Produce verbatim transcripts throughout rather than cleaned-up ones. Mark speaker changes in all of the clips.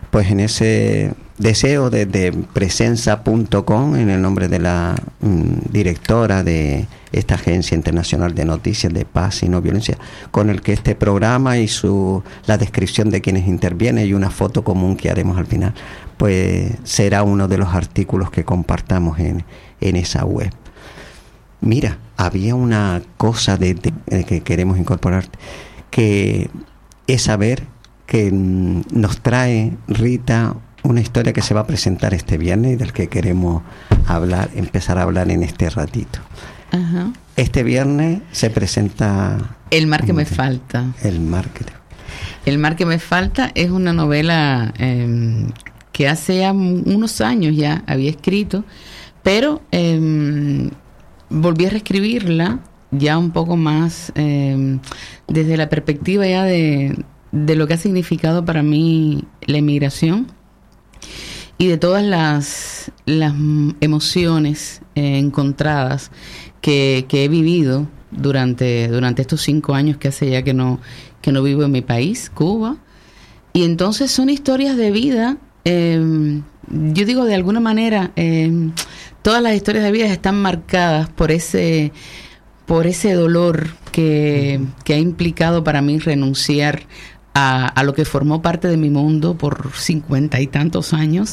Speaker 1: pues en ese deseo desde presenza punto com, en el nombre de la mm, directora de esta Agencia Internacional de Noticias de Paz y No Violencia, con el que este programa y su la descripción de quienes intervienen y una foto común que haremos al final, pues será uno de los artículos que compartamos en, en esa web. Mira, había una cosa de, de, que queremos incorporar, que es saber que mm, nos trae Rita una historia que se va a presentar este viernes y del que queremos hablar, empezar a hablar en este ratito.
Speaker 2: Ajá.
Speaker 1: Este viernes se presenta
Speaker 2: El mar que me falta.
Speaker 1: El mar que
Speaker 2: El mar que me falta es una novela eh, que hace ya unos años ya había escrito, pero eh, volví a reescribirla ya un poco más eh, desde la perspectiva ya de, de lo que ha significado para mí la emigración y de todas las, las emociones eh, encontradas que, que he vivido durante, durante estos cinco años que hace ya que no, que no vivo en mi país, Cuba. Y entonces son historias de vida. Eh, yo digo, de alguna manera, eh, todas las historias de vida están marcadas por ese, por ese dolor que, que ha implicado para mí renunciar A, a lo que formó parte de mi mundo por cincuenta y tantos años.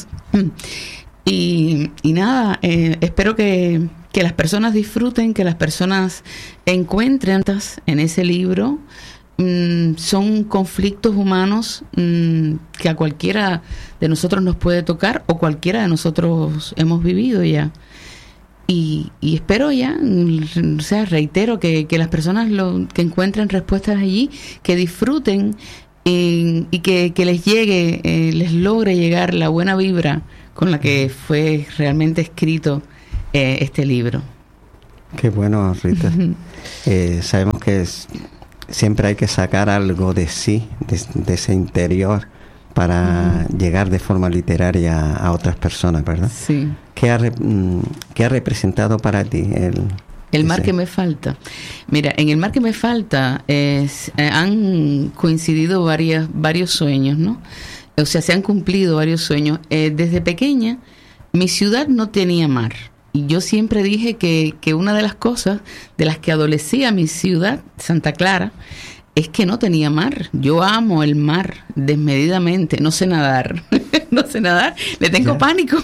Speaker 2: Y, y nada, eh, espero que, que las personas disfruten, que las personas encuentren en ese libro. Mm, son conflictos humanos mm, que a cualquiera de nosotros nos puede tocar o cualquiera de nosotros hemos vivido ya. Y, y espero ya, o sea, reitero que, que las personas lo, que encuentren respuestas allí, que disfruten y, y que, que les llegue, eh, les logre llegar la buena vibra con la que fue realmente escrito eh, este libro.
Speaker 1: Qué bueno, Rita. eh, sabemos que es, siempre hay que sacar algo de sí, de, de ese interior, para uh-huh. llegar de forma literaria a otras personas, ¿verdad?
Speaker 2: Sí.
Speaker 1: ¿Qué ha, qué ha representado para ti el...
Speaker 2: El mar que me falta. Mira, en el mar que me falta es, eh, han coincidido varias, varios sueños, ¿no? O sea, se han cumplido varios sueños. Eh, desde pequeña, mi ciudad no tenía mar. Y yo siempre dije que, que una de las cosas de las que adolecía mi ciudad, Santa Clara, es que no tenía mar. Yo amo el mar desmedidamente. No sé nadar. no sé nadar. Le tengo ya. pánico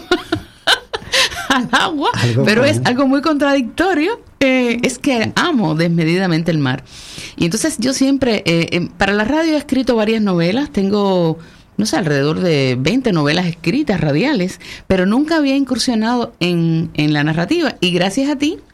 Speaker 2: al agua, algo pero es algo muy contradictorio. Eh, es que amo desmedidamente el mar. Y entonces yo siempre, eh, eh, para la radio he escrito varias novelas, tengo, no sé, alrededor de veinte novelas escritas radiales, pero nunca había incursionado en, en la narrativa. Y gracias a ti,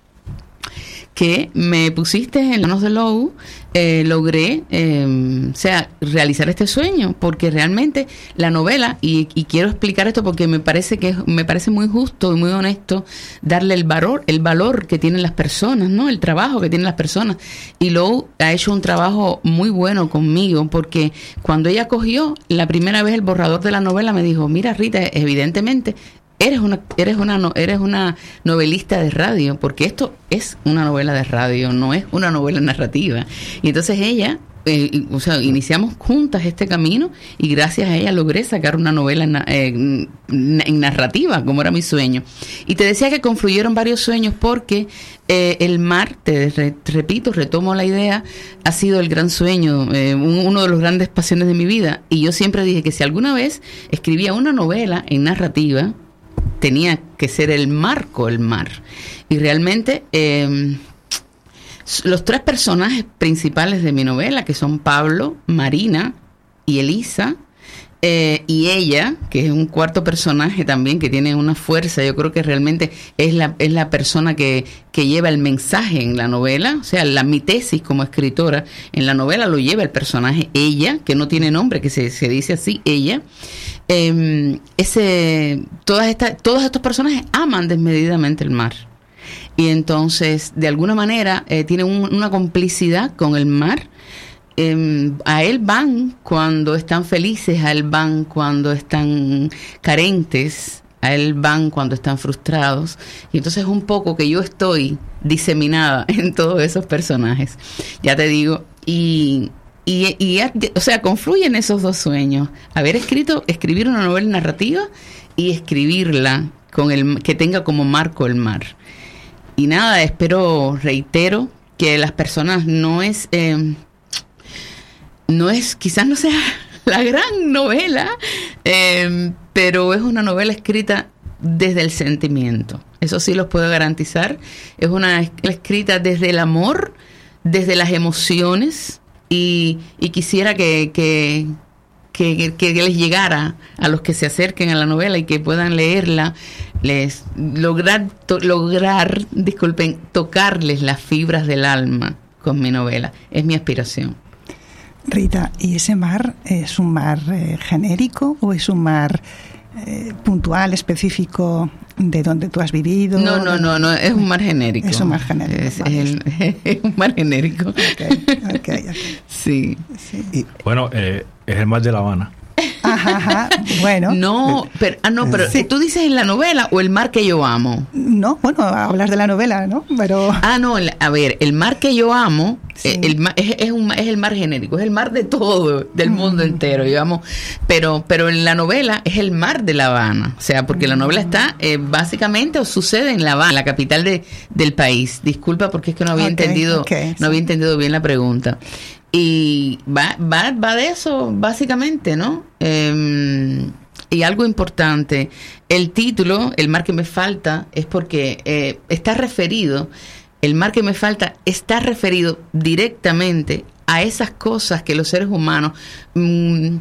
Speaker 2: que me pusiste en manos de Lou, eh, logré, eh, o sea, realizar este sueño, porque realmente la novela, y, y quiero explicar esto porque me parece que me parece muy justo y muy honesto darle el valor, el valor que tienen las personas, ¿no? El trabajo que tienen las personas. Y Lou ha hecho un trabajo muy bueno conmigo, porque cuando ella cogió la primera vez el borrador de la novela, me dijo: mira, Rita, evidentemente Eres una, eres una, no, eres una novelista de radio, porque esto es una novela de radio, no es una novela narrativa. Y entonces ella, eh, o sea, iniciamos juntas este camino y gracias a ella logré sacar una novela na, eh, en narrativa, como era mi sueño. Y te decía que confluyeron varios sueños porque eh, el mar, te re, repito, retomo la idea, ha sido el gran sueño, eh, un, uno de los grandes pasiones de mi vida. Y yo siempre dije que si alguna vez escribía una novela en narrativa, tenía que ser el marco, el mar. Y realmente eh, los tres personajes principales de mi novela, que son Pablo, Marina y Elisa, eh, y ella, que es un cuarto personaje también, que tiene una fuerza, yo creo que realmente es la, es la persona que, que lleva el mensaje en la novela. O sea, la, mi tesis como escritora en la novela lo lleva el personaje ella, que no tiene nombre, que se, se dice así, ella. Eh, ese, todas estas, todos estos personajes aman desmedidamente el mar. Y entonces, de alguna manera, eh, tienen un, una complicidad con el mar. Eh, a él van cuando están felices, a él van cuando están carentes, a él van cuando están frustrados. Y entonces un poco que yo estoy diseminada en todos esos personajes, ya te digo. Y, y, y, o sea, confluyen esos dos sueños. Haber escrito, escribir una novela narrativa y escribirla con el que tenga como marco el mar. Y nada, espero, reitero, que las personas no es, eh, no es, quizás no sea la gran novela, eh, pero es una novela escrita desde el sentimiento. Eso sí los puedo garantizar. Es una escrita desde el amor, desde las emociones, y, y quisiera que, que, que, que les llegara a los que se acerquen a la novela y que puedan leerla, les lograr, to, lograr, disculpen, tocarles las fibras del alma con mi novela. Es mi aspiración.
Speaker 3: Rita, ¿y ese mar es un mar eh, genérico o es un mar eh, puntual, específico de donde tú has vivido?
Speaker 2: No, no, no, no, es un mar genérico.
Speaker 3: Es un mar genérico.
Speaker 2: Es, es, el, es un mar genérico.
Speaker 3: Okay, okay, okay.
Speaker 2: Sí.
Speaker 4: sí. Y, bueno, eh, es el mar de La Habana.
Speaker 3: Ajá, ajá, bueno.
Speaker 2: No, pero, ah, no, pero sí. ¿Tú dices en la novela o el mar que yo amo?
Speaker 3: No, bueno, hablas de la novela, ¿no? Pero...
Speaker 2: Ah, no, a ver, el mar que yo amo sí. el, el, es, es, un, es el mar genérico, es el mar de todo, del mundo mm. entero, digamos. Pero, pero en la novela es el mar de La Habana, o sea, porque mm. la novela está eh, básicamente o sucede en La Habana, la capital de, del país. Disculpa porque es que no había okay, entendido, okay, no sí. había entendido bien la pregunta. Y va, va, va de eso, básicamente, ¿no? Eh, y algo importante, el título, El mar que me falta, es porque eh, está referido, el mar que me falta está referido directamente a esas cosas que los seres humanos... Mmm,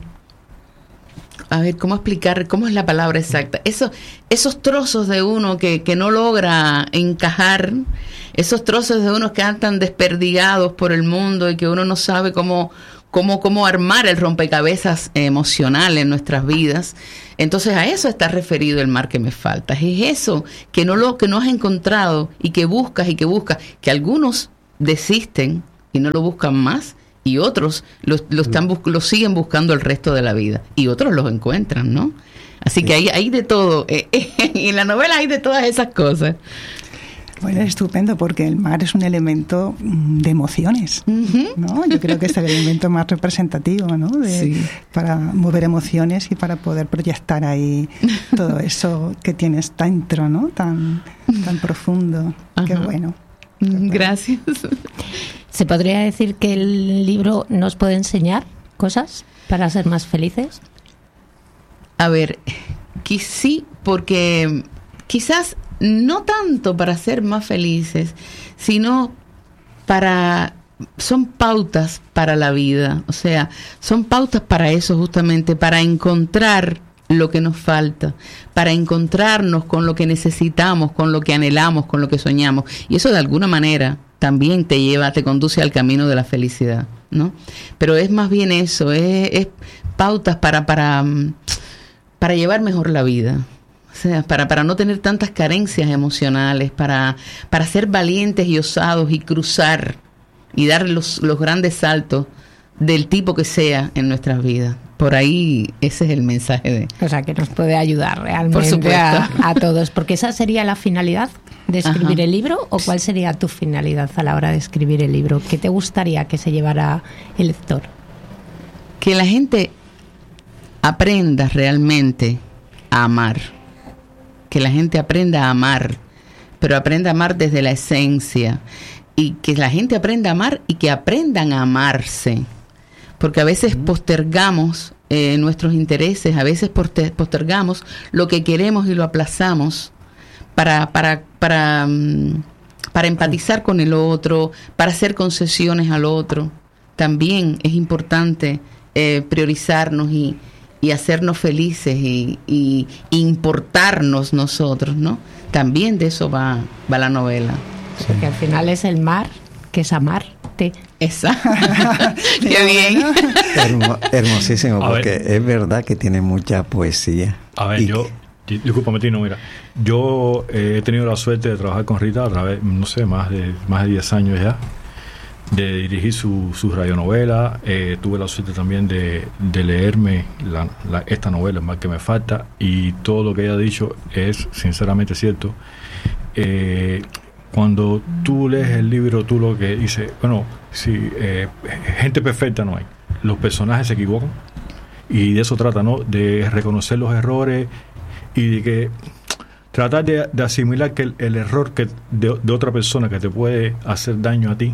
Speaker 2: a ver, ¿cómo explicar? ¿Cómo es la palabra exacta? Esos, esos trozos de uno que, que no logra encajar, esos trozos de uno que andan desperdigados por el mundo y que uno no sabe cómo, cómo, cómo armar el rompecabezas emocional en nuestras vidas. Entonces a eso está referido el mar que me falta. Es eso que no, lo, que no has encontrado y que buscas y que buscas, que algunos desisten y no lo buscan más, y otros lo, lo, están bus- lo siguen buscando el resto de la vida, y otros los encuentran, ¿no? Así que hay, hay de todo, eh, eh, en la novela hay de todas esas cosas.
Speaker 3: Bueno, es estupendo porque el mar es un elemento de emociones, uh-huh. ¿no? Yo creo que es el elemento más representativo, ¿no? De, sí. Para mover emociones y para poder proyectar ahí todo eso que tienes dentro, ¿no? Tan, tan profundo. Uh-huh. Qué bueno.
Speaker 2: Gracias.
Speaker 5: ¿Se podría decir que el libro nos puede enseñar cosas para ser más felices?
Speaker 2: A ver, que sí, porque quizás no tanto para ser más felices, sino para... son pautas para la vida, o sea, son pautas para eso justamente, para encontrar lo que nos falta, para encontrarnos con lo que necesitamos, con lo que anhelamos, con lo que soñamos. Y eso de alguna manera también te lleva, te conduce al camino de la felicidad, ¿no? Pero es más bien eso, es, es pautas para, para, para llevar mejor la vida. O sea, para, para no tener tantas carencias emocionales, para, para ser valientes y osados y cruzar y dar los, los grandes saltos del tipo que sea en nuestras vidas. Por ahí ese es el mensaje de...
Speaker 5: O sea, que nos puede ayudar realmente
Speaker 2: Por supuesto.
Speaker 5: a, a todos, porque esa sería la finalidad de escribir Ajá. el libro, ¿o cuál sería tu finalidad a la hora de escribir el libro? ¿Qué te gustaría que se llevara el lector?
Speaker 2: Que la gente aprenda realmente a amar, que la gente aprenda a amar, pero aprenda a amar desde la esencia, y que la gente aprenda a amar y que aprendan a amarse. Porque a veces postergamos eh, nuestros intereses, a veces postergamos lo que queremos y lo aplazamos para, para, para, um, para empatizar con el otro, para hacer concesiones al otro. También es importante eh, priorizarnos y, y hacernos felices y, y, y importarnos nosotros, ¿no? También de eso va, va la novela.
Speaker 5: Sí. Porque al final es el mar, que es amarte.
Speaker 2: Exacto. Qué bien.
Speaker 1: Hermo, hermosísimo, a porque ver. Es verdad que tiene mucha poesía.
Speaker 4: A ver, y yo, que... discúlpame, Tino, mira, yo eh, he tenido la suerte de trabajar con Rita a través, no sé, más de más de diez años ya, de dirigir su, su radionovela. Eh, tuve la suerte también de, de leerme la, la, esta novela, El mar que me falta, y todo lo que ella ha dicho es sinceramente cierto. Eh, Cuando tú lees el libro, tú lo que dices, bueno, sí, eh, gente perfecta no hay. los personajes se equivocan, y de eso trata, ¿no? De reconocer los errores y de que tratar de, de asimilar que el, el error que de, de otra persona que te puede hacer daño a ti,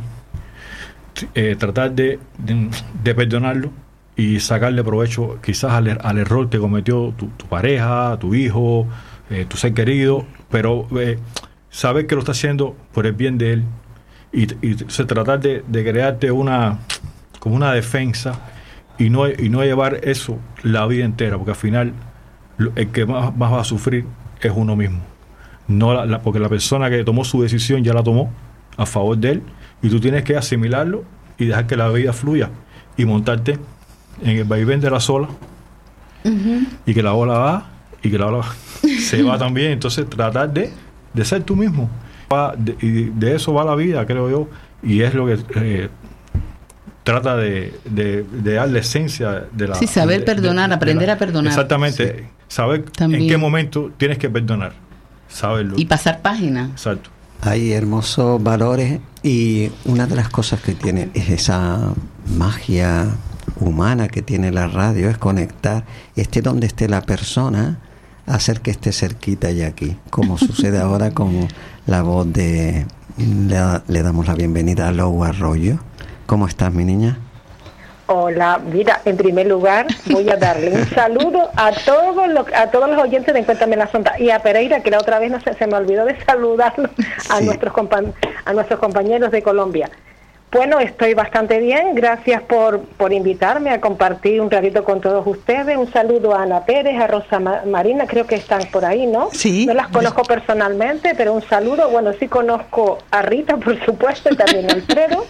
Speaker 4: eh, tratar de, de, de perdonarlo y sacarle provecho quizás al, al error que cometió tu, tu pareja, tu hijo, eh, tu ser querido, pero eh, saber que lo está haciendo por el bien de él, y, y se tratar de, de crearte una como una defensa y no, y no llevar eso la vida entera, porque al final el que más, más va a sufrir es uno mismo, no la, la, porque la persona que tomó su decisión ya la tomó a favor de él, y tú tienes que asimilarlo y dejar que la vida fluya y montarte en el vaivén de la ola, uh-huh. y que la ola va y que la ola se va también. Entonces tratar de, de ser tú mismo, de, y de eso va la vida, creo yo, y es lo que eh, trata de, de, de dar la esencia de la...
Speaker 2: Sí, saber
Speaker 4: de,
Speaker 2: perdonar,
Speaker 4: de, de
Speaker 2: aprender
Speaker 4: la,
Speaker 2: a perdonar.
Speaker 4: Exactamente, sí. Saber también en qué momento tienes que perdonar, saberlo.
Speaker 2: Y pasar página.
Speaker 4: Exacto.
Speaker 1: Hay hermosos valores, y una de las cosas que tiene es esa magia humana que tiene la radio, es conectar, esté donde esté la persona, hacer que esté cerquita y aquí, como sucede ahora con la voz de... Le, le damos la bienvenida a Lou Arroyo. ¿Cómo estás, mi niña?
Speaker 6: Hola, mira, en primer lugar voy a darle un saludo a todos los a todos los oyentes de Encuéntrame la Sonda, y a Pereira, que la otra vez no se, se me olvidó de saludarlo, a sí. nuestros compa- a nuestros compañeros de Colombia. Bueno, estoy bastante bien, gracias por, por invitarme a compartir un ratito con todos ustedes. Un saludo a Ana Pérez, a Rosa Ma- Marina, creo que están por ahí, ¿no?
Speaker 3: Sí.
Speaker 6: No las conozco personalmente, pero un saludo. Bueno, sí conozco a Rita, por supuesto, y también a Alfredo.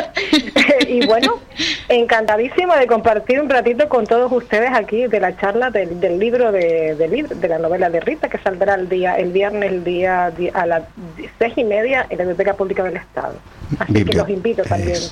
Speaker 6: Y bueno, encantadísima de compartir un ratito con todos ustedes aquí de la charla del, del libro de, de, de la novela de Rita, que saldrá el día el viernes el día a las seis y media en la Biblioteca Pública del Estado. Así Biblia. que los invito también. Eso.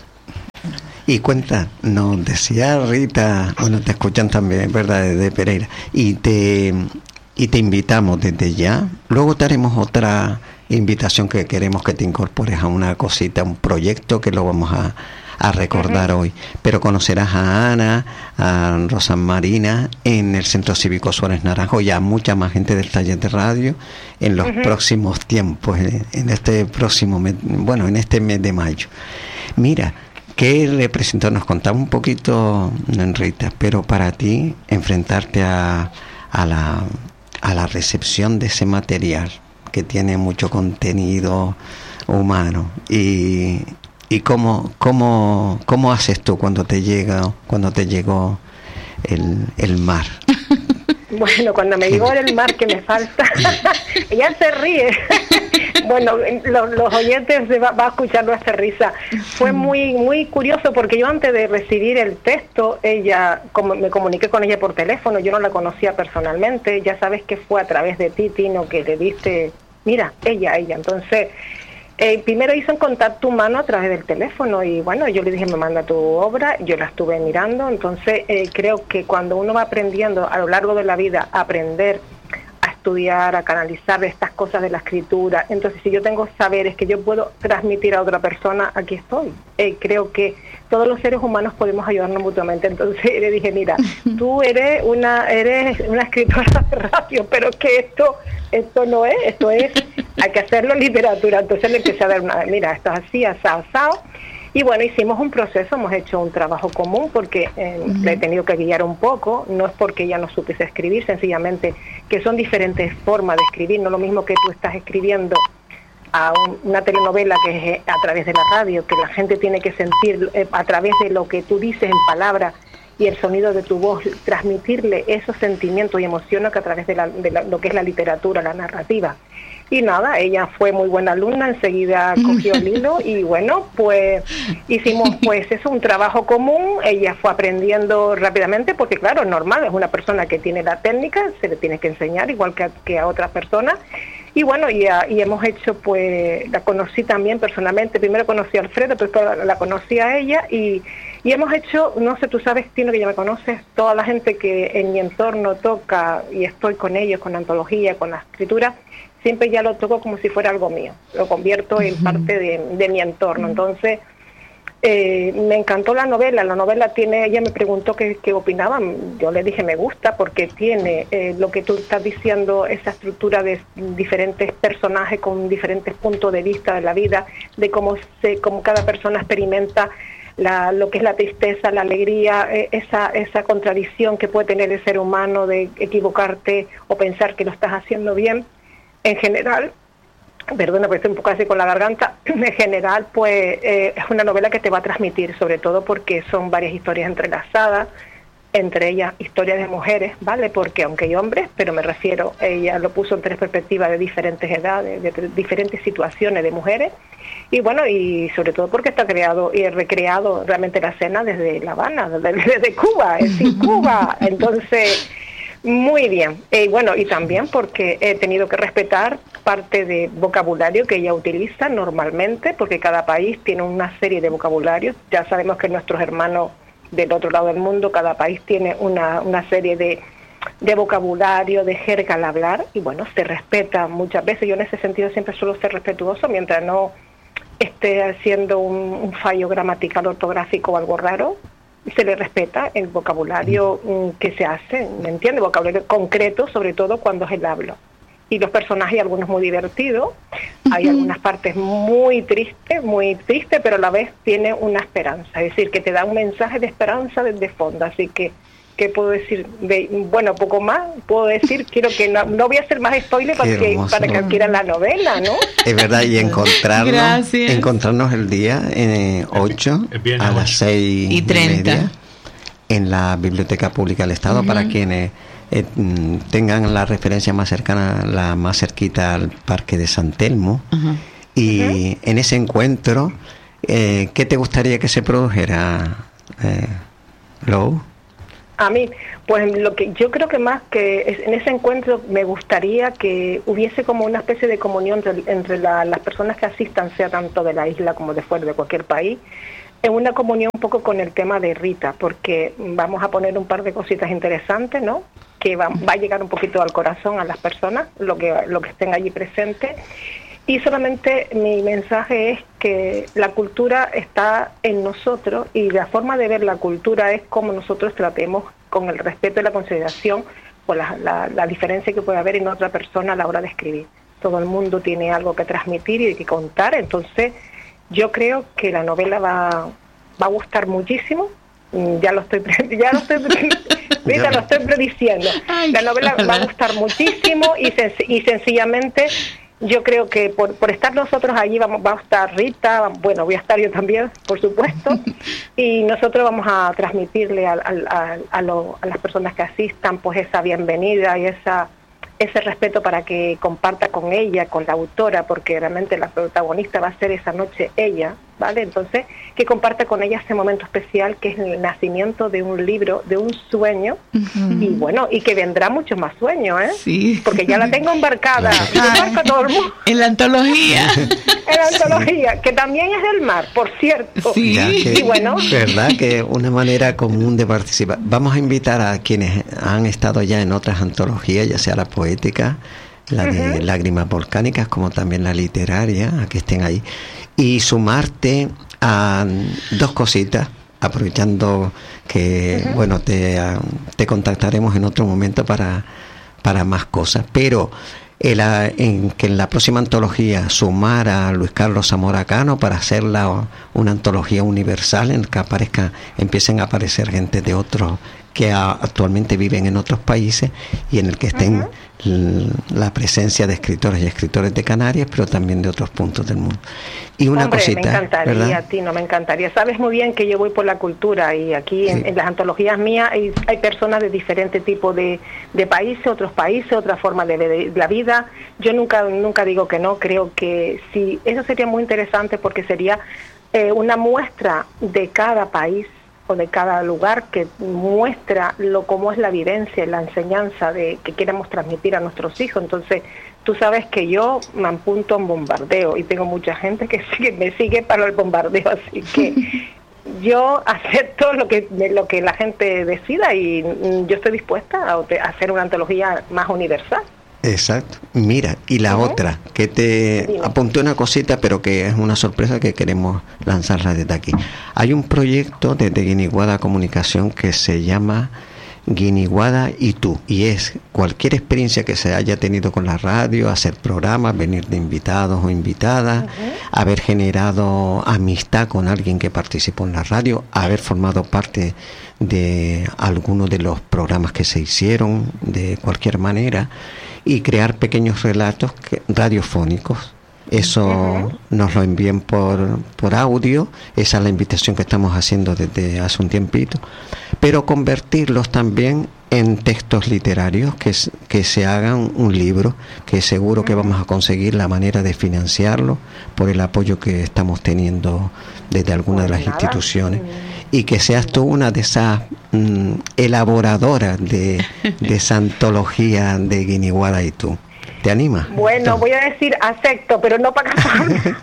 Speaker 1: Y cuenta, nos decía Rita, bueno, te escuchan también, ¿verdad?, de Pereira, y te y te invitamos desde ya. Luego te haremos otra invitación que queremos que te incorpores a una cosita, un proyecto que lo vamos a, a recordar uh-huh. hoy. Pero conocerás a Ana, a Rosa Marina en el Centro Cívico Suárez Naranjo, y a mucha más gente del taller de radio en los uh-huh. próximos tiempos, en este próximo mes, bueno, en este mes de mayo. Mira, ¿qué representó? Nos contaba un poquito Rita, pero para ti enfrentarte a, a la a la recepción de ese material que tiene mucho contenido humano, y y cómo cómo cómo haces tú cuando te llega cuando te llegó el el mar.
Speaker 6: Bueno, cuando me llegó el mar que me falta, ella se ríe. Bueno, los, los oyentes se va, va a escucharlo a hacer risa. Fue muy muy curioso, porque yo antes de recibir el texto, ella, como me comuniqué con ella por teléfono, yo no la conocía personalmente. Ya sabes que fue a través de ti, Tino, que le diste, mira, ella, ella. Entonces, eh, primero hizo un contacto humano a través del teléfono, y bueno, yo le dije, me manda tu obra, yo la estuve mirando. Entonces, eh, creo que cuando uno va aprendiendo a lo largo de la vida, a aprender a estudiar, a canalizar estas cosas de la escritura, entonces si yo tengo saberes que yo puedo transmitir a otra persona, aquí estoy. Eh, creo que todos los seres humanos podemos ayudarnos mutuamente. Entonces le dije, mira, tú eres una eres una escritora de radio, pero que esto esto no es, esto es, hay que hacerlo literatura. Entonces le empecé a dar una, mira, esto es así, asado, asado. Y bueno, hicimos un proceso, hemos hecho un trabajo común, porque eh, uh-huh. le he tenido que guiar un poco. No es porque ella no supiese escribir, sencillamente que son diferentes formas de escribir. No lo mismo que tú estás escribiendo a un, una telenovela que es a través de la radio, que la gente tiene que sentir eh, a través de lo que tú dices en palabras y el sonido de tu voz, transmitirle esos sentimientos y emociones que a través de, la, de la, lo que es la literatura, la narrativa. Y nada, ella fue muy buena alumna, enseguida cogió el hilo, y bueno, pues hicimos pues eso, un trabajo común. Ella fue aprendiendo rápidamente, porque claro, es normal, es una persona que tiene la técnica, se le tiene que enseñar igual que a, que a otras personas. Y bueno, y, a, y hemos hecho, pues, la conocí también personalmente. Primero conocí a Alfredo, después la, la conocí a ella, y, y hemos hecho, no sé, tú sabes, Tino, que ya me conoces, toda la gente que en mi entorno toca, y estoy con ellos, con la antología, con la escritura, siempre ya lo toco como si fuera algo mío, lo convierto en parte de, de mi entorno. Entonces, Eh, me encantó la novela. La novela tiene, ella me preguntó qué, qué opinaba. Yo le dije me gusta porque tiene eh, lo que tú estás diciendo, esa estructura de diferentes personajes con diferentes puntos de vista de la vida, de cómo se, cómo cada persona experimenta la, lo que es la tristeza, la alegría, eh, esa, esa contradicción que puede tener el ser humano de equivocarte o pensar que lo estás haciendo bien. En general, perdona, porque estoy un poco así con la garganta, en general, pues eh, es una novela que te va a transmitir, sobre todo porque son varias historias entrelazadas, entre ellas historias de mujeres, ¿vale? Porque aunque hay hombres, pero me refiero, ella lo puso en tres perspectivas de diferentes edades, de, de diferentes situaciones de mujeres, y bueno, y sobre todo porque está creado y recreado realmente la escena desde La Habana, desde, desde Cuba, es decir, Cuba, entonces... Muy bien. Y eh, bueno, y también porque he tenido que respetar parte de vocabulario que ella utiliza normalmente, porque cada país tiene una serie de vocabularios. Ya sabemos que nuestros hermanos del otro lado del mundo, cada país tiene una, una serie de, de vocabulario, de jerga al hablar, y bueno, se respeta muchas veces. Yo en ese sentido siempre suelo ser respetuoso, mientras no esté haciendo un, un fallo gramatical, ortográfico o algo raro. Se le respeta el vocabulario que se hace, ¿me entiende? Vocabulario concreto, sobre todo cuando es el hablo. Y los personajes, algunos muy divertidos, hay algunas partes muy tristes, muy tristes, pero a la vez tiene una esperanza, es decir, que te da un mensaje de esperanza desde fondo. Así que, ¿qué puedo decir? De, bueno, poco más, puedo decir, quiero que no, no voy a hacer más spoiler para que, para que adquieran la novela, ¿no?
Speaker 1: Es verdad, y encontrarnos, encontrarnos el día eh, ocho a las seis y treinta en la Biblioteca Pública del Estado, uh-huh. para quienes eh, tengan la referencia más cercana, la más cerquita al Parque de San Telmo. Uh-huh. Y uh-huh. en ese encuentro, eh, ¿qué te gustaría que se produjera, eh, Lou?
Speaker 6: A mí, pues lo que yo creo que más que es, en ese encuentro me gustaría que hubiese como una especie de comunión entre, entre la, las personas que asistan, sea tanto de la isla como de fuera de cualquier país, en una comunión un poco con el tema de Rita, porque vamos a poner un par de cositas interesantes, ¿no? Que va, va a llegar un poquito al corazón a las personas, lo que, lo que estén allí presentes. Y solamente mi mensaje es que la cultura está en nosotros y la forma de ver la cultura es como nosotros tratemos con el respeto y la consideración por la, la, la diferencia que puede haber en otra persona a la hora de escribir. Todo el mundo tiene algo que transmitir y que contar, entonces yo creo que la novela va, va a gustar muchísimo. Ya lo estoy ya lo estoy Rita, lo estoy prediciendo. La novela va a gustar muchísimo y, sen, y sencillamente yo creo que por, por estar nosotros allí vamos, va a estar Rita, bueno, voy a estar yo también, por supuesto, y nosotros vamos a transmitirle a, a, a, lo, a las personas que asistan pues esa bienvenida y esa ese respeto para que comparta con ella, con la autora, porque realmente la protagonista va a ser esa noche ella, ¿vale? Entonces, que comparta con ella ese momento especial que es el nacimiento de un libro, de un sueño, uh-huh. y bueno, y que vendrá muchos más sueños, ¿eh? Sí. Porque ya la tengo embarcada, y embarca todo el mundo.
Speaker 2: En la antología.
Speaker 6: En la antología, que también es del mar, por cierto.
Speaker 1: Sí. Que, y bueno. Verdad que una manera común de participar. Vamos a invitar a quienes han estado ya en otras antologías, ya sea la poética, la de uh-huh. lágrimas volcánicas, como también la literaria, a que estén ahí. Y sumarte a dos cositas, aprovechando que, uh-huh. bueno, te, te contactaremos en otro momento para, para más cosas. Pero el, en que en la próxima antología sumar a Luis Carlos Zamora Cano para hacerla una antología universal en que aparezca, empiecen a aparecer gente de otros que a, actualmente viven en otros países y en el que estén uh-huh. l, la presencia de escritores y escritores de Canarias, pero también de otros puntos del mundo. Y una
Speaker 6: Hombre,
Speaker 1: cosita,
Speaker 6: me encantaría,
Speaker 1: ¿verdad?
Speaker 6: Tino, me encantaría. Sabes muy bien que yo voy por la cultura y aquí sí. en, en las antologías mías hay, hay personas de diferente tipo de, de países, otros países, otra forma de ver la vida. Yo nunca nunca digo que no, creo que sí, eso sería muy interesante porque sería eh, una muestra de cada país o de cada lugar que muestra lo cómo es la vivencia y la enseñanza de que queremos transmitir a nuestros hijos. Entonces, tú sabes que yo me apunto a un bombardeo y tengo mucha gente que sigue, me sigue para el bombardeo, así que yo acepto lo que lo que la gente decida y yo estoy dispuesta a hacer una antología más universal.
Speaker 1: Exacto. Mira, y la uh-huh. otra, que te Dime. apunté una cosita, pero que es una sorpresa que queremos lanzarla desde aquí. Hay un proyecto desde Guiniguada Comunicación que se llama Guiniguada y tú, y es cualquier experiencia que se haya tenido con la radio, hacer programas, venir de invitados o invitadas, uh-huh. haber generado amistad con alguien que participó en la radio, haber formado parte de alguno de los programas que se hicieron de cualquier manera, y crear pequeños relatos que, radiofónicos. Eso uh-huh. nos lo envíen por, por audio. Esa es la invitación que estamos haciendo desde hace un tiempito, pero convertirlos también en textos literarios, que, que se hagan un libro, que seguro que vamos a conseguir la manera de financiarlo por el apoyo que estamos teniendo desde alguna de las instituciones, y que seas tú una de esas mm, elaboradoras de, de esa antología de Guiniguada y tú. ¿Te anima?
Speaker 6: Bueno, Tom. voy a decir acepto, pero no para casarme.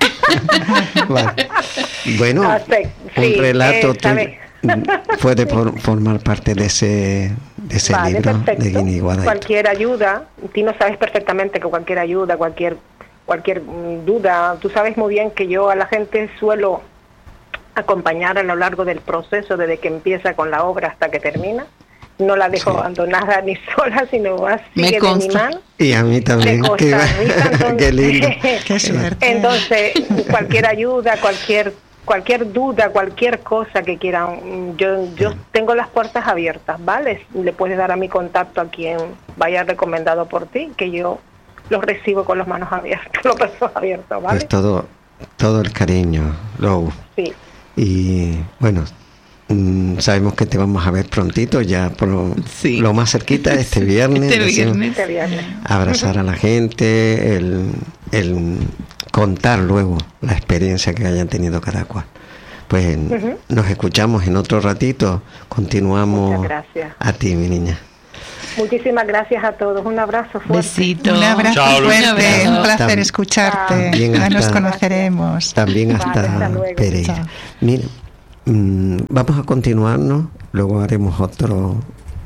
Speaker 1: Vale. Bueno, Acepto. un sí, relato eh, tuyo puede por, formar parte de ese, de ese vale, libro perfecto. de Guiniguada.
Speaker 6: Cualquier ayuda, tú no sabes perfectamente que cualquier ayuda, cualquier cualquier duda, tú sabes muy bien que yo a la gente suelo acompañar a lo largo del proceso, desde que empieza con la obra hasta que termina. No la dejo sí. abandonada ni sola, sino más sigue de mi mano.
Speaker 1: Y a mí también.
Speaker 6: De Costa Rica, entonces,
Speaker 1: Qué lindo. Qué
Speaker 6: suerte. Entonces, cualquier ayuda, cualquier cualquier duda, cualquier cosa que quieran, yo yo tengo las puertas abiertas, ¿vale? Le puedes dar a mi contacto a quien vaya recomendado por ti, que yo los recibo con las manos abiertas, los brazos abiertos, ¿vale?
Speaker 1: Pues todo, todo el cariño, Lou.
Speaker 6: Sí.
Speaker 1: Y bueno, sabemos que te vamos a ver prontito, ya por lo, sí. lo más cerquita, este viernes.
Speaker 2: este viernes.
Speaker 6: Este viernes.
Speaker 1: Abrazar a la gente, el, el contar luego la experiencia que hayan tenido cada cual. Pues uh-huh. nos escuchamos en otro ratito, continuamos.
Speaker 6: Muchas gracias.
Speaker 1: A ti, mi niña.
Speaker 6: Muchísimas gracias a todos, un abrazo fuerte.
Speaker 2: Besito.
Speaker 3: Un abrazo
Speaker 4: Chao,
Speaker 3: fuerte,
Speaker 2: un, abrazo.
Speaker 3: un placer Tam- escucharte, ya nos conoceremos.
Speaker 1: También hasta, vale, hasta Pereira. Mira, mmm, vamos a continuarnos, luego haremos otro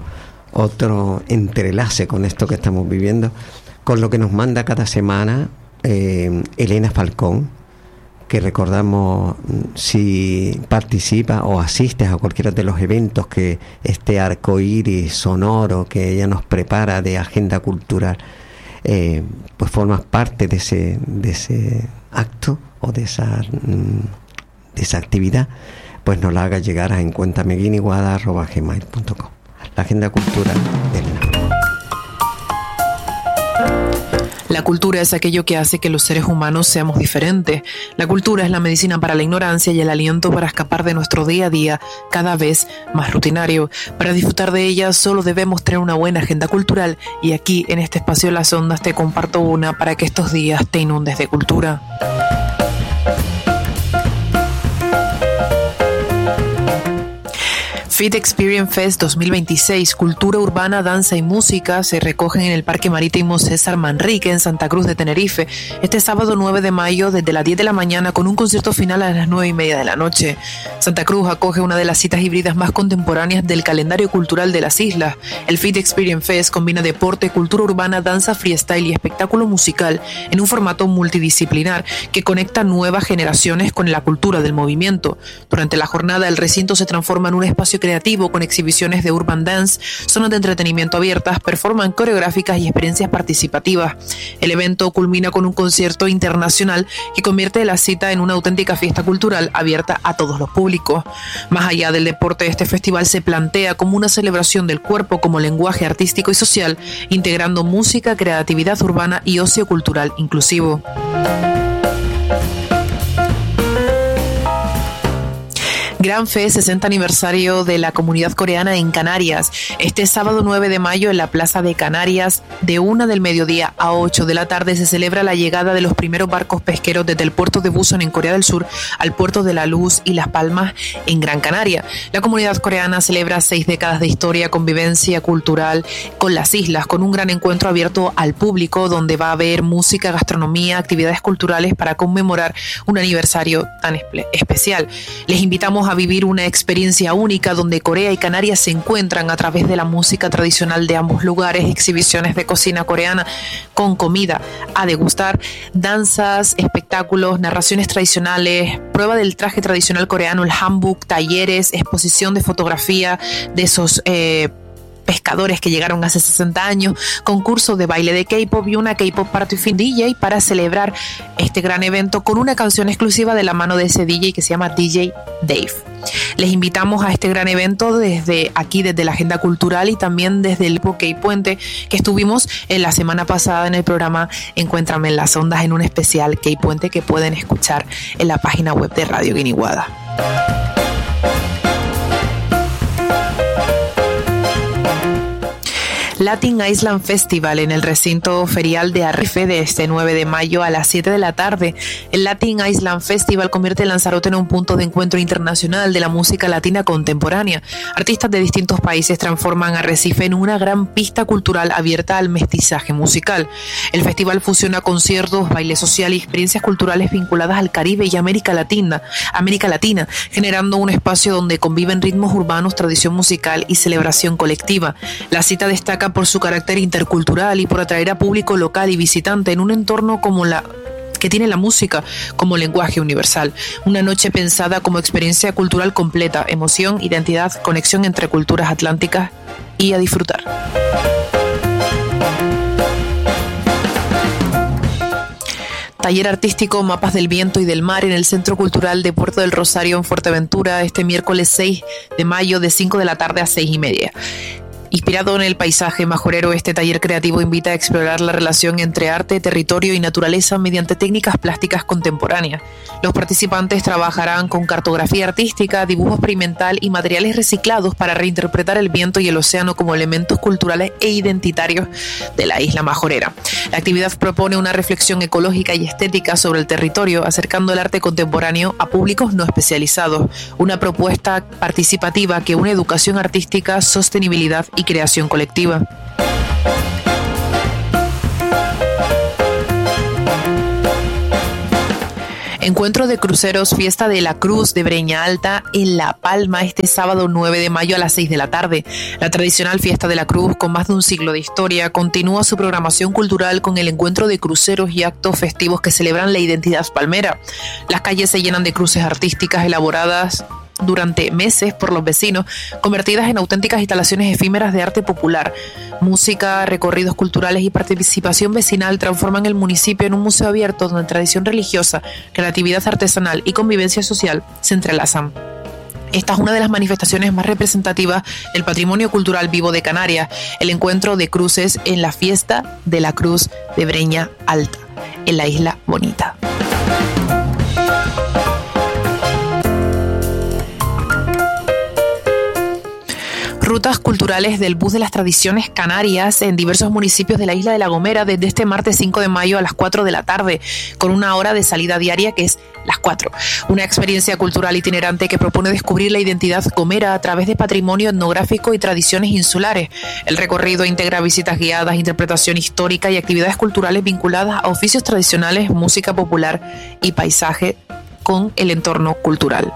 Speaker 1: otro entrelace con esto que estamos viviendo, con lo que nos manda cada semana eh, Elena Falcón, que recordamos, si participa o asistes a cualquiera de los eventos que este arcoíris sonoro que ella nos prepara de agenda cultural, eh, pues formas parte de ese de ese acto o de esa de esa actividad, pues nos la haga llegar a encuéntameguiniguada arroba gmail punto com. La agenda cultural del N A.
Speaker 7: La cultura es aquello que hace que los seres humanos seamos diferentes. La cultura es la medicina para la ignorancia y el aliento para escapar de nuestro día a día, cada vez más rutinario. Para disfrutar de ella solo debemos tener una buena agenda cultural, y aquí en este espacio de las ondas te comparto una para que estos días te inundes de cultura. Fit Experience Fest dos mil veintiséis, cultura urbana, danza y música se recogen en el Parque Marítimo César Manrique en Santa Cruz de Tenerife este sábado nueve de mayo desde las diez de la mañana con un concierto final a las nueve y media de la noche. Santa Cruz acoge una de las citas híbridas más contemporáneas del calendario cultural de las islas. El Fit Experience Fest combina deporte, cultura urbana, danza freestyle y espectáculo musical en un formato multidisciplinar que conecta nuevas generaciones con la cultura del movimiento. Durante la jornada el recinto se transforma en un espacio creativo con exhibiciones de urban dance, zonas de entretenimiento abiertas, performance coreográficas y experiencias participativas. El evento culmina con un concierto internacional que convierte la cita en una auténtica fiesta cultural abierta a todos los públicos. Más allá del deporte, este festival se plantea como una celebración del cuerpo como lenguaje artístico y social, integrando música, creatividad urbana y ocio cultural inclusivo. Gran Fe, sesenta aniversario de la comunidad coreana en Canarias. Este sábado nueve de mayo en la Plaza de Canarias, de una del mediodía a ocho de la tarde, se celebra la llegada de los primeros barcos pesqueros desde el puerto de Busan en Corea del Sur al puerto de La Luz y Las Palmas en Gran Canaria. La comunidad coreana celebra seis décadas de historia, convivencia cultural con las islas, con un gran encuentro abierto al público donde va a haber música, gastronomía, actividades culturales para conmemorar un aniversario tan espe- especial. Les invitamos a vivir una experiencia única donde Corea y Canarias se encuentran a través de la música tradicional de ambos lugares, exhibiciones de cocina coreana con comida a degustar, danzas, espectáculos, narraciones tradicionales, prueba del traje tradicional coreano, el hanbok, talleres, exposición de fotografía de esos eh, pescadores que llegaron hace sesenta años, concurso de baile de K-pop y una K-pop party fin D J para celebrar este gran evento con una canción exclusiva de la mano de ese D J que se llama D J Dave. Les invitamos a este gran evento desde aquí, desde la Agenda Cultural y también desde el K-Puente, que estuvimos en la semana pasada en el programa Encuéntrame en las Ondas en un especial K-Puente que pueden escuchar en la página web de Radio Guiniguada. Latin Island Festival en el recinto ferial de Arrife de este nueve de mayo a las siete de la tarde. El Latin Island Festival convierte Lanzarote en un punto de encuentro internacional de la música latina contemporánea. Artistas de distintos países transforman Arrecife en una gran pista cultural abierta al mestizaje musical. El festival fusiona conciertos, baile social y experiencias culturales vinculadas al Caribe y América Latina, América Latina, generando un espacio donde conviven ritmos urbanos, tradición musical y celebración colectiva. La cita destaca por su carácter intercultural y por atraer a público local y visitante en un entorno como la que tiene la música como lenguaje universal. Una noche pensada como experiencia cultural completa, emoción, identidad, conexión entre culturas atlánticas y a disfrutar. Taller artístico Mapas del Viento y del Mar en el Centro Cultural de Puerto del Rosario en Fuerteventura este miércoles seis de mayo de cinco de la tarde a seis y media. Inspirado en el paisaje majorero, este taller creativo invita a explorar la relación entre arte, territorio y naturaleza mediante técnicas plásticas contemporáneas. Los participantes trabajarán con cartografía artística, dibujo experimental y materiales reciclados para reinterpretar el viento y el océano como elementos culturales e identitarios de la isla majorera. La actividad propone una reflexión ecológica y estética sobre el territorio, acercando el arte contemporáneo a públicos no especializados. Una propuesta participativa que une educación artística, sostenibilidad y creación colectiva. Encuentro de cruceros Fiesta de la Cruz de Breña Alta en La Palma este sábado nueve de mayo a las seis de la tarde. La tradicional Fiesta de la Cruz, con más de un siglo de historia, continúa su programación cultural con el encuentro de cruceros y actos festivos que celebran la identidad palmera. Las calles se llenan de cruces artísticas elaboradas durante meses por los vecinos, convertidas en auténticas instalaciones efímeras de arte popular. Música, recorridos culturales y participación vecinal transforman el municipio en un museo abierto donde tradición religiosa, creatividad artesanal y convivencia social se entrelazan. Esta es una de las manifestaciones más representativas del patrimonio cultural vivo de Canarias, el encuentro de cruces en la Fiesta de la Cruz de Breña Alta, en la Isla Bonita. Rutas culturales del Bus de las Tradiciones Canarias en diversos municipios de la isla de La Gomera desde este martes cinco de mayo a las cuatro de la tarde, con una hora de salida diaria que es las cuatro. Una experiencia cultural itinerante que propone descubrir la identidad gomera a través de patrimonio etnográfico y tradiciones insulares. El recorrido integra visitas guiadas, interpretación histórica y actividades culturales vinculadas a oficios tradicionales, música popular y paisaje con el entorno cultural.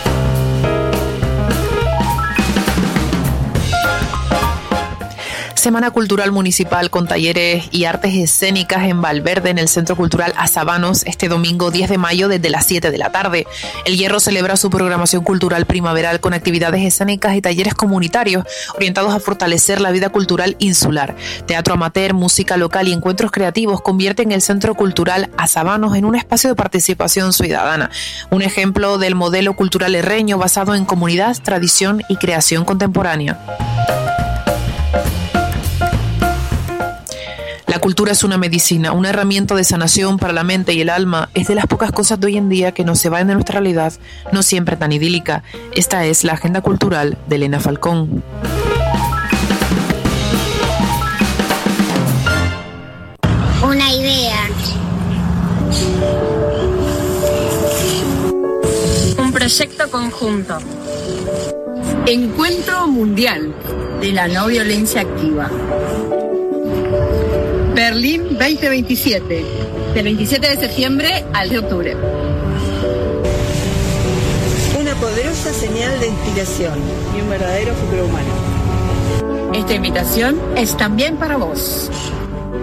Speaker 7: Semana Cultural Municipal con talleres y artes escénicas en Valverde en el Centro Cultural Azabanos este domingo diez de mayo desde las siete de la tarde. El Hierro celebra su programación cultural primaveral con actividades escénicas y talleres comunitarios orientados a fortalecer la vida cultural insular. Teatro amateur, música local y encuentros creativos convierten el Centro Cultural Azabanos en un espacio de participación ciudadana. Un ejemplo del modelo cultural herreño basado en comunidad, tradición y creación contemporánea. La cultura es una medicina, una herramienta de sanación para la mente y el alma. Es de las pocas cosas de hoy en día que nos evaden de nuestra realidad, no siempre tan idílica. Esta es la Agenda Cultural de Elena Falcón.
Speaker 8: Una idea. Un proyecto conjunto. Encuentro Mundial de la No Violencia Activa. Berlín veinte veintisiete, del veintisiete de septiembre al de octubre.
Speaker 9: Una poderosa señal señal de inspiración y un verdadero futuro humano.
Speaker 8: Esta invitación es también para vos.